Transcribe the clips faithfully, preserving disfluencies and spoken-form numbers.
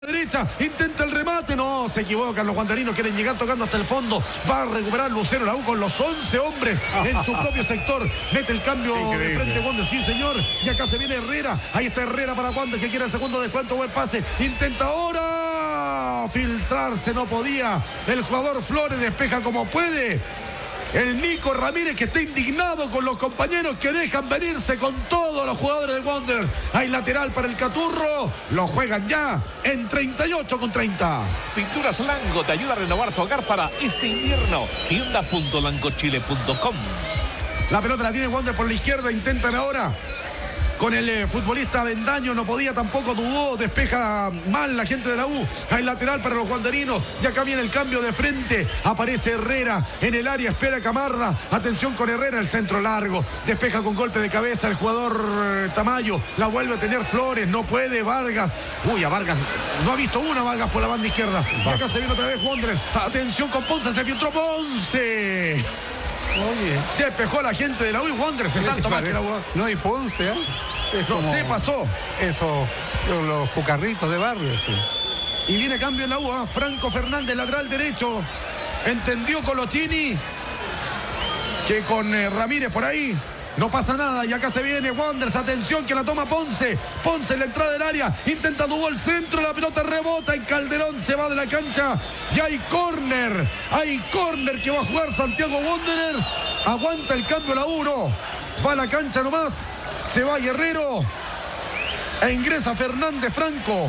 Derecha, intenta el remate, no, se equivocan los guanderinos, quieren llegar tocando hasta el fondo, va a recuperar Lucero la U con los once hombres en su propio sector, mete el cambio Increíble. de frente Wander, sí señor, y acá se viene Herrera, ahí está Herrera para Wander que quiere el segundo descuento, buen pase, intenta ahora filtrarse, no podía, el jugador Flores despeja como puede. El Nico Ramírez que está indignado con los compañeros que dejan venirse con todos los jugadores de Wanderers. Hay lateral para el Caturro. Lo juegan ya en treinta y ocho con treinta. Pinturas Lango te ayuda a renovar tu hogar para este invierno. tienda punto langochile punto com. La pelota la tiene Wander por la izquierda. Intentan ahora con el eh, futbolista Avendaño, no podía tampoco, Dubó, despeja mal la gente de la U, hay lateral para los guanderinos, y acá viene el cambio de frente, aparece Herrera en el área, espera Camarda, atención con Herrera, el centro largo, despeja con golpe de cabeza el jugador eh, Tamayo, la vuelve a tener Flores, no puede, Vargas, uy, a Vargas, no ha visto una Vargas por la banda izquierda, y acá se viene otra vez Wanderers, atención con Ponce, se filtró Ponce. Oye. Despejó la gente de la U y Wanderers se salta más que la U. No hay Ponce, ¿eh? Es no se pasó. Eso, los cucarritos de barrio, sí. Y viene cambio en la U, ¿eh? Franco Fernández, lateral derecho. Entendió Colochini que con eh, Ramírez por ahí no pasa nada, y acá se viene Wanderers, atención que la toma Ponce, Ponce en la entrada del área, intenta Dubó el centro, la pelota rebota en Calderón, se va de la cancha, y hay córner, hay córner que va a jugar Santiago Wanderers, aguanta el cambio la uno, va a la cancha nomás, se va Guerrero, e ingresa Fernández Franco,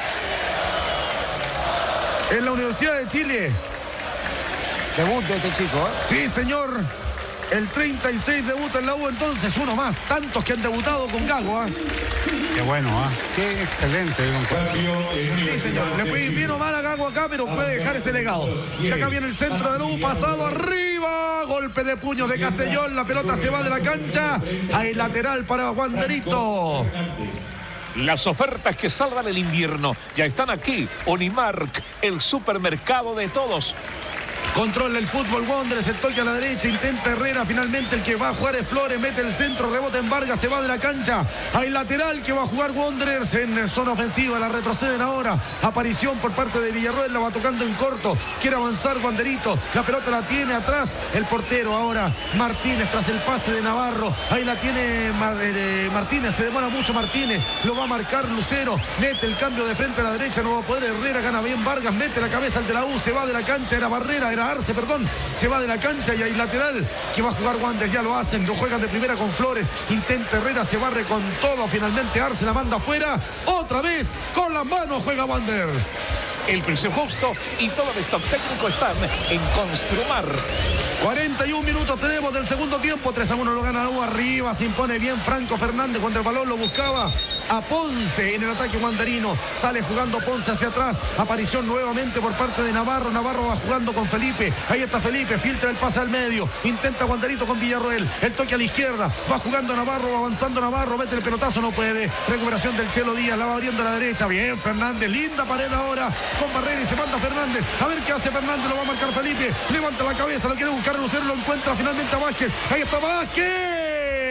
en la Universidad de Chile. Debut de este chico, ¿eh? Sí, señor. El treinta y seis debuta en la U, entonces uno más. Tantos que han debutado con Gago, ¿eh? Qué bueno, ¿eh? Qué excelente. Sí, señor. Le puede ir bien o mal a Gago acá, pero puede dejar ese legado. Y acá viene el centro de la U, pasado arriba. Golpe de puños de Castellón. La pelota se va de la cancha. Hay lateral para Wanderito. Las ofertas que salvan el invierno ya están aquí. Unimark, el supermercado de todos. Controla el fútbol Wanderers, se toca a la derecha, intenta Herrera, finalmente el que va a jugar es Flores, mete el centro, rebota en Vargas, se va de la cancha, hay lateral que va a jugar Wanderers en zona ofensiva, la retroceden ahora, aparición por parte de Villarroel, la va tocando en corto, quiere avanzar Wanderito, la pelota la tiene atrás, el portero ahora, Martínez tras el pase de Navarro, ahí la tiene Mar, eh, Martínez, se demora mucho Martínez, lo va a marcar Lucero, mete el cambio de frente a la derecha, no va a poder Herrera, gana bien Vargas, mete la cabeza al de la U, se va de la cancha, era Barrera, era Arce, perdón, se va de la cancha y hay lateral que va a jugar Wanderers, ya lo hacen, lo juegan de primera con Flores, intenta Herrera, se barre con todo, finalmente Arce la manda afuera, otra vez con las manos juega Wanderers. El precio justo y todo el stock técnico están en Construmar. cuarenta y un minutos tenemos del segundo tiempo, tres a uno lo gana la U, arriba se impone bien Franco Fernández cuando el balón lo buscaba a Ponce en el ataque wanderino, sale jugando Ponce hacia atrás, aparición nuevamente por parte de Navarro, Navarro va jugando con Felipe, ahí está Felipe, filtra el pase al medio, intenta Wanderito con Villarroel, el toque a la izquierda, va jugando Navarro, va avanzando Navarro, mete el pelotazo, no puede, recuperación del Chelo Díaz, la va abriendo a la derecha, bien Fernández, linda pared ahora con Barrera y se manda Fernández, a ver qué hace Fernández, lo va a marcar Felipe, levanta la cabeza, lo quiere buscar Lucero, lo encuentra finalmente a Vázquez, ahí está Vázquez,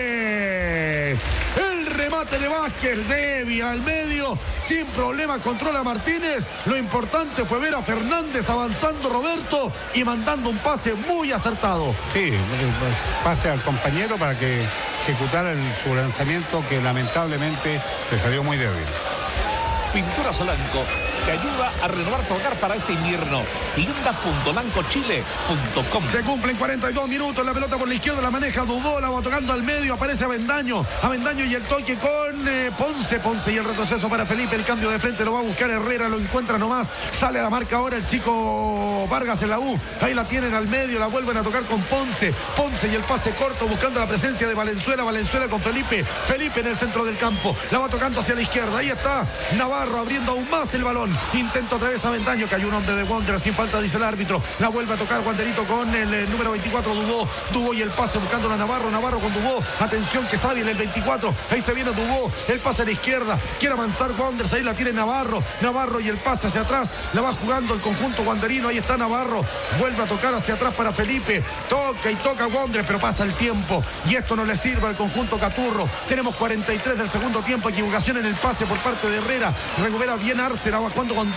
el remate de Vázquez, débil al medio, sin problema controla Martínez, lo importante fue ver a Fernández avanzando Roberto y mandando un pase muy acertado. Sí, pase al compañero para que ejecutara el, su lanzamiento que lamentablemente le salió muy débil. Pinturas Blanco te ayuda a renovar tu hogar para este invierno. tienda punto langochile punto com. Se cumplen cuarenta y dos minutos, la pelota por la izquierda la maneja Dubó, la va tocando al medio, aparece Avendaño, Avendaño y el toque con eh, Ponce, Ponce y el retroceso para Felipe, el cambio de frente lo va a buscar Herrera, lo encuentra nomás, sale a la marca ahora el chico Vargas en la U, ahí la tienen al medio, la vuelven a tocar con Ponce, Ponce y el pase corto buscando la presencia de Valenzuela, Valenzuela con Felipe, Felipe en el centro del campo, la va tocando hacia la izquierda, ahí está Navarro abriendo aún más el balón, intenta otra vez Avendaño, que hay un hombre de Wanderers sin falta, dice el árbitro, la vuelve a tocar Wanderito con el, el número veinticuatro Dubó, Dubó y el pase buscando a Navarro, Navarro con Dubó, atención que sabe el veinticuatro, ahí se viene Dubó, el pase a la izquierda, quiere avanzar Wanderers, ahí la tiene Navarro, Navarro y el pase hacia atrás, la va jugando el conjunto wanderino, ahí está Navarro, vuelve a tocar hacia atrás para Felipe, toca y toca Wanderers, pero pasa el tiempo y esto no le sirve al conjunto Caturro, tenemos cuarenta y tres del segundo tiempo, equivocación en el pase por parte de Herrera, recupera bien Arce, la va jugando con